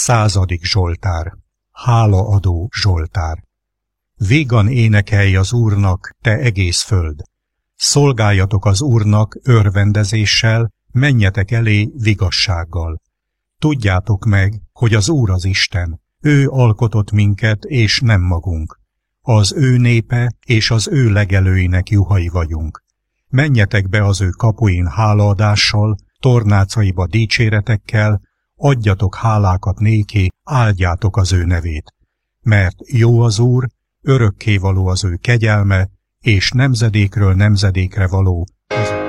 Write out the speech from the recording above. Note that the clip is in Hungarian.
100. Zsoltár. Hálaadó Zsoltár. Vígan énekelj az Úrnak, te egész föld! Szolgáljatok az Úrnak örvendezéssel, menjetek elé vigassággal. Tudjátok meg, hogy az Úr az Isten, ő alkotott minket, és nem magunk. Az ő népe és az ő legelőinek juhai vagyunk. Menjetek be az ő kapuin hálaadással, tornácaiba dicséretekkel, adjatok hálákat néki, áldjátok az ő nevét. Mert jó az Úr, örökkévaló az ő kegyelme, és nemzedékről nemzedékre való